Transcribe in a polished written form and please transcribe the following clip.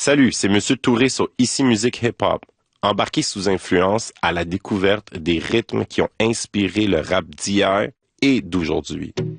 Salut, c'est Monsieur Touré sur Ici Musique Hip Hop. Embarqué sous influence à la découverte des rythmes qui ont inspiré le rap d'hier et d'aujourd'hui.